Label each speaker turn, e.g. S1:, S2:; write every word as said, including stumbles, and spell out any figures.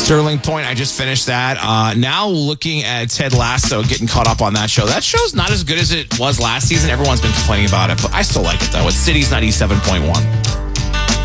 S1: Sterling Point, I just finished that. Uh, now looking at Ted Lasso, getting caught up on that show. That show's not as good as it was last season. Everyone's been complaining about it, but I still like it, though. It's Cities ninety-seven point one.